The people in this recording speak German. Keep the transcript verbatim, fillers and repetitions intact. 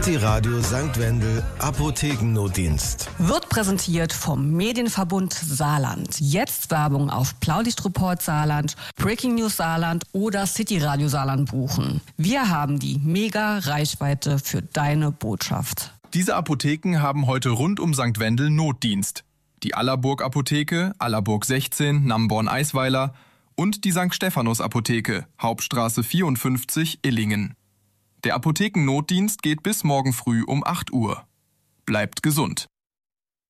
Die Radio Sankt Wendel Apothekennotdienst. Wird präsentiert vom Medienverbund Saarland. Jetzt Werbung auf Blaulichtreport Saarland, Breaking News Saarland oder City Radio Saarland buchen. Wir haben die Mega-Reichweite für deine Botschaft. Diese Apotheken haben heute rund um Sankt Wendel Notdienst. Die Allerburg Apotheke, Allerburg sechzehn, Namborn-Eisweiler und die Sankt Stephanus Apotheke, Hauptstraße vierundfünfzig, Illingen. Der Apothekennotdienst geht bis morgen früh um acht Uhr. Bleibt gesund.